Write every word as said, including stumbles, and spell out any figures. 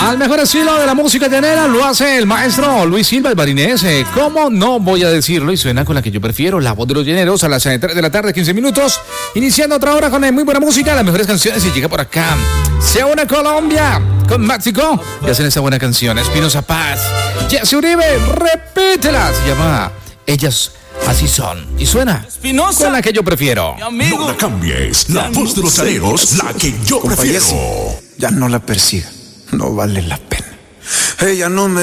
Al mejor estilo de la música llanera lo hace el maestro Luis Silva, el barinese. ¿Cómo no voy a decirlo? Y suena con la que yo prefiero, la voz de los llaneros, a las tres de la tarde, quince minutos. Iniciando otra hora con muy buena música, las mejores canciones. Y llega por acá, Se Une Colombia, con Máxico. Y hacen esa buena canción, Espinosa Paz. Jessy Uribe, repítela. Se llama Ellas Así Son. Y suena Espinosa, con la que yo prefiero. No la cambies, la voz de los llaneros, la que yo prefiero. Ya no la persiga, no vale la pena. Ella no me